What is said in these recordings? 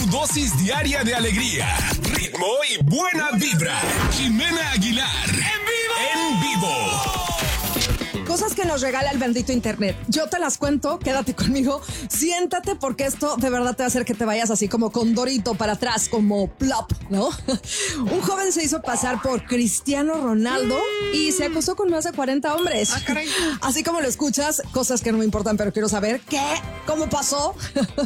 tu dosis diaria de alegría, ritmo y buena vibra. Jimena Aguilar. En vivo. Cosas que nos regala el bendito internet. Yo te las cuento, quédate conmigo, siéntate porque esto de verdad te va a hacer que te vayas así como con Dorito para atrás, como plop, ¿no? Un joven se hizo pasar por Cristiano Ronaldo y se acostó con más de 40 hombres. Ah, caray. Así como lo escuchas, cosas que no me importan, pero quiero saber ¿qué? ¿Cómo pasó?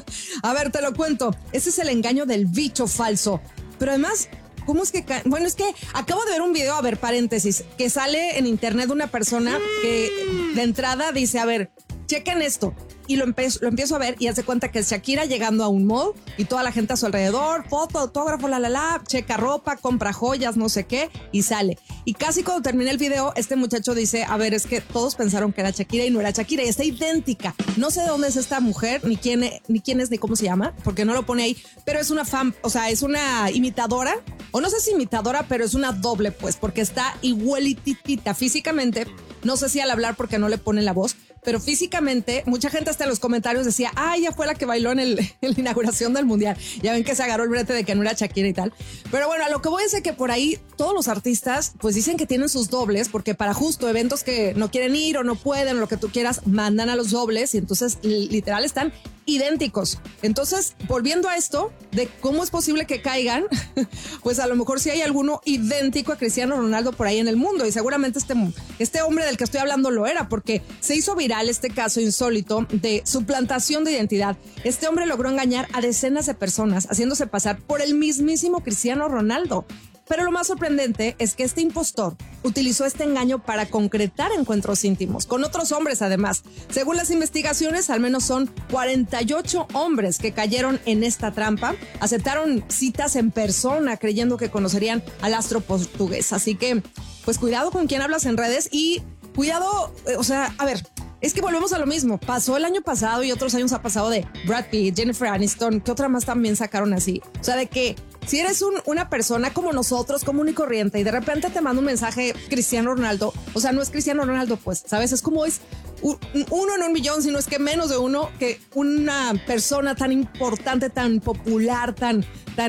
A ver, te lo cuento. Ese es el engaño del bicho falso. Pero además, ¿cómo es que bueno, es que acabo de ver un video, a ver, paréntesis, que sale en internet de una persona que de entrada dice, a ver, chequen esto. Y lo empiezo a ver y hace cuenta que es Shakira llegando a un mall y toda la gente a su alrededor, foto, autógrafo, checa ropa, compra joyas, no sé qué, y sale. Y casi cuando termina el video, este muchacho dice, a ver, es que todos pensaron que era Shakira y no era Shakira, y está idéntica. No sé de dónde es esta mujer, ni quién es, ni cómo se llama, porque no lo pone ahí, pero es una fan, o sea, es una imitadora, o no sé si imitadora, pero es una doble, pues, porque está igualitita físicamente. No sé si al hablar porque no le ponen la voz, pero físicamente mucha gente hasta en los comentarios decía, ella fue la que bailó en la inauguración del Mundial. Ya ven que se agarró el brete de que no era Shakira y tal. Pero bueno, a lo que voy es que por ahí todos los artistas pues dicen que tienen sus dobles porque para justo eventos que no quieren ir o no pueden o lo que tú quieras, mandan a los dobles y entonces literal están idénticos. Entonces, volviendo a esto de cómo es posible que caigan, pues a lo mejor sí hay alguno idéntico a Cristiano Ronaldo por ahí en el mundo y seguramente este hombre del que estoy hablando lo era porque se hizo viral este caso insólito de suplantación de identidad. Este hombre logró engañar a decenas de personas haciéndose pasar por el mismísimo Cristiano Ronaldo. Pero lo más sorprendente es que este impostor utilizó este engaño para concretar encuentros íntimos con otros hombres además. Según las investigaciones, al menos son 48 hombres que cayeron en esta trampa. Aceptaron citas en persona creyendo que conocerían al astro portugués. Así que, pues cuidado con quién hablas en redes y cuidado, o sea, a ver, es que volvemos a lo mismo. Pasó el año pasado y otros años ha pasado de Brad Pitt, Jennifer Aniston, que otra más también sacaron así. O sea, de que si eres una persona como nosotros, común y corriente, y de repente te manda un mensaje Cristiano Ronaldo, o sea, no es Cristiano Ronaldo, pues, ¿sabes? Es como es uno en un millón, si no es que menos de uno, que una persona tan importante, tan popular, tan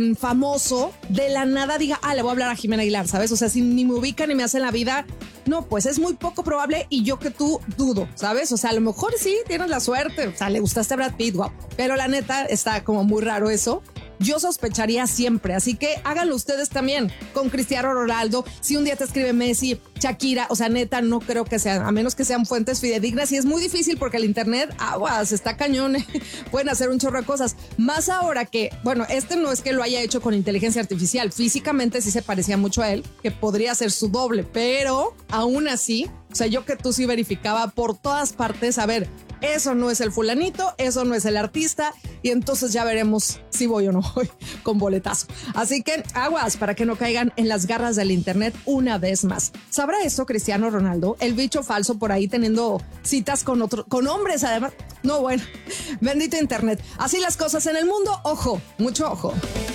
famoso, de la nada diga, le voy a hablar a Jimena Aguilar, ¿sabes? O sea, si ni me ubican ni me hacen la vida, no, pues es muy poco probable y yo que tú dudo, ¿sabes? O sea, a lo mejor sí tienes la suerte, o sea, le gustaste a Brad Pitt, guau, pero la neta está como muy raro eso. Yo sospecharía siempre, así que háganlo ustedes también con Cristiano Ronaldo. Si un día te escribe Messi, Shakira, o sea, neta, no creo que sean, a menos que sean fuentes fidedignas y es muy difícil porque el internet, aguas, está cañón, pueden hacer un chorro de cosas. Más ahora que, bueno, no es que lo haya hecho con inteligencia artificial, físicamente sí se parecía mucho a él, que podría ser su doble, pero aún así, o sea, yo que tú sí verificaba por todas partes, a ver, eso no es el fulanito, eso no es el artista y entonces ya veremos si voy o no voy con boletazo. Así que aguas para que no caigan en las garras del internet una vez más. ¿Sabrá esto Cristiano Ronaldo? El bicho falso por ahí teniendo citas con hombres además. No, bueno, bendito internet. Así las cosas en el mundo, ojo, mucho ojo.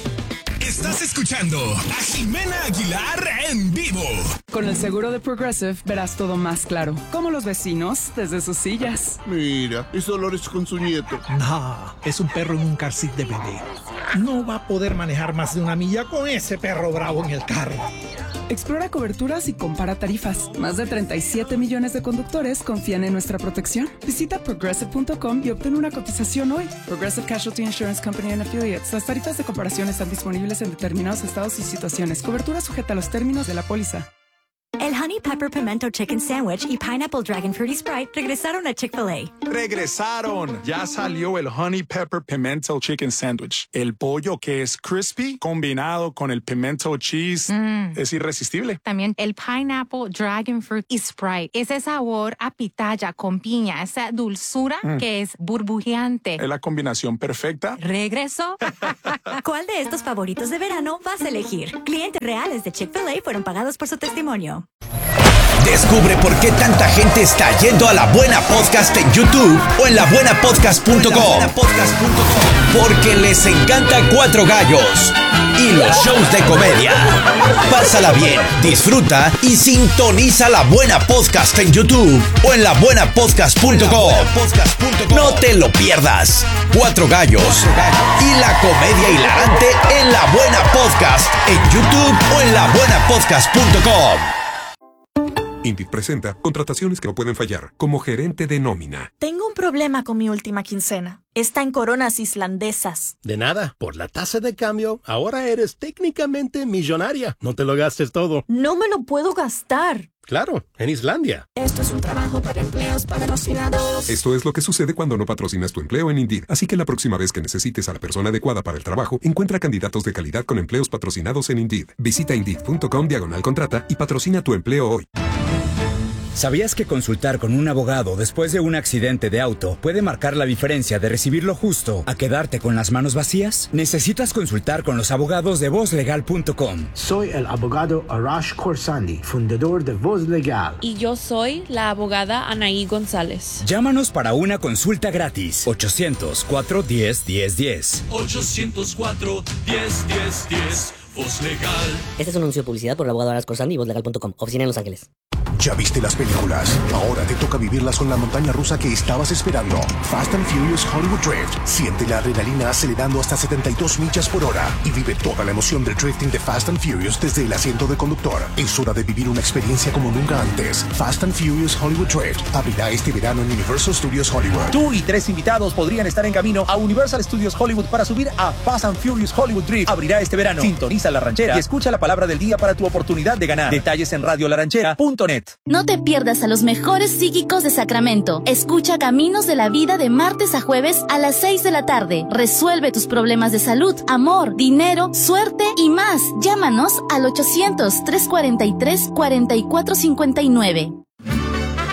Estás escuchando a Jimena Aguilar en vivo. Con el seguro de Progressive verás todo más claro, como los vecinos desde sus sillas. Mira, es Dolores con su nieto. No, es un perro en un car seat de bebé. No va a poder manejar más de 1 milla con ese perro bravo en el carro. Explora coberturas y compara tarifas. Más de 37 millones de conductores confían en nuestra protección. Visita progressive.com y obtén una cotización hoy. Progressive Casualty Insurance Company and Affiliates. Las tarifas de comparación están disponibles en determinados estados y situaciones. Cobertura sujeta a los términos de la póliza. El Honey Pepper Pimento Chicken Sandwich y Pineapple Dragon Fruity Sprite regresaron a Chick-fil-A. ¡Regresaron! Ya salió el Honey Pepper Pimento Chicken Sandwich. El pollo que es crispy combinado con el pimento cheese es irresistible. También el Pineapple Dragon Fruit y Sprite. Ese sabor a pitaya con piña, esa dulzura que es burbujeante. Es la combinación perfecta. ¿Regresó? ¿Cuál de estos favoritos de verano vas a elegir? Clientes reales de Chick-fil-A fueron pagados por su testimonio. Descubre por qué tanta gente está yendo a La Buena Podcast en YouTube o en labuenapodcast.com. Porque les encanta Cuatro Gallos y los shows de comedia. Pásala bien, disfruta y sintoniza La Buena Podcast en YouTube o en labuenapodcast.com. No te lo pierdas. Cuatro Gallos y la comedia hilarante en La Buena Podcast en YouTube o en labuenapodcast.com. Indeed presenta contrataciones que no pueden fallar, como gerente de nómina. Tengo un problema con mi última quincena. Está en coronas islandesas. De nada, por la tasa de cambio, ahora eres técnicamente millonaria. No te lo gastes todo. No me lo puedo gastar. Claro, en Islandia. Esto es un trabajo para empleos patrocinados. Esto es lo que sucede cuando no patrocinas tu empleo en Indeed. Así que la próxima vez que necesites a la persona adecuada para el trabajo, encuentra candidatos de calidad con empleos patrocinados en Indeed. Visita Indeed.com/contrata y patrocina tu empleo hoy. ¿Sabías que consultar con un abogado después de un accidente de auto puede marcar la diferencia de recibir lo justo a quedarte con las manos vacías? Necesitas consultar con los abogados de VozLegal.com. Soy el abogado Arash Khorsandi, fundador de Voz Legal. Y yo soy la abogada Anaí González. Llámanos para una consulta gratis. 800-410-1010. 800-410-1010. Voz Legal. Este es un anuncio de publicidad por el abogado Arash Khorsandi y VozLegal.com. Oficina en Los Ángeles. Ya viste las películas, ahora te toca vivirlas con la montaña rusa que estabas esperando. Fast and Furious Hollywood Drift. Siente la adrenalina acelerando hasta 72 millas por hora y vive toda la emoción del drifting de Fast and Furious desde el asiento de conductor. Es hora de vivir una experiencia como nunca antes. Fast and Furious Hollywood Drift abrirá este verano en Universal Studios Hollywood. Tú y 3 invitados podrían estar en camino a Universal Studios Hollywood para subir a Fast and Furious Hollywood Drift. Abrirá este verano. Sintoniza La Ranchera y escucha la palabra del día para tu oportunidad de ganar. Detalles en radiolaranchera.net. No te pierdas a los mejores psíquicos de Sacramento. Escucha Caminos de la Vida de martes a jueves a las 6 de la tarde. Resuelve tus problemas de salud, amor, dinero, suerte y más. Llámanos al 800-343-4459.